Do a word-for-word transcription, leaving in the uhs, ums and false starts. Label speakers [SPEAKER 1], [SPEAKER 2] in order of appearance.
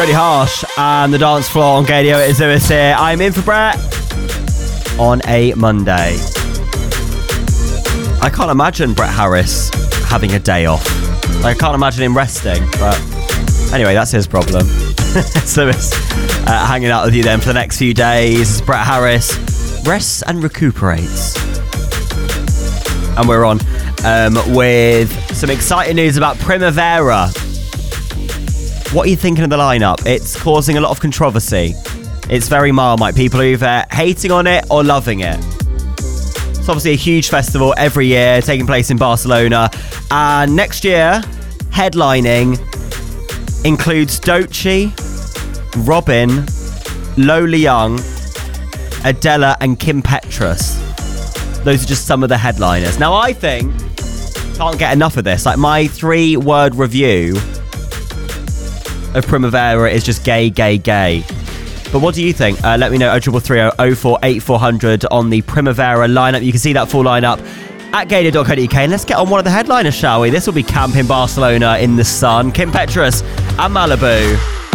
[SPEAKER 1] Pretty harsh, and the dance floor on Gadio is Lewis here. I'm in for Brett on a Monday. I can't imagine Brett Harris having a day off. I can't imagine him resting, but anyway, that's his problem. So it's uh, hanging out with you then for the next few days. Brett Harris rests and recuperates. And we're on um, with some exciting news about Primavera. What are you thinking of the lineup? It's causing a lot of controversy. It's very Marmite. People are either hating on it or loving it. It's obviously a huge festival every year, taking place in Barcelona. And next year, headlining includes Doechii, Robyn, Lola Young, Adela and Kim Petras. Those are just some of the headliners. Now, I think, can't get enough of this. Like, my three-word review of Primavera is just gay, gay, gay. But what do you think? Uh, let me know, oh three three three oh four eight four hundred on the Primavera lineup. You can see that full lineup at gator dot co dot uk. And let's get on one of the headliners, shall we? This will be Camp in Barcelona in the sun. Kim Petras and Malibu.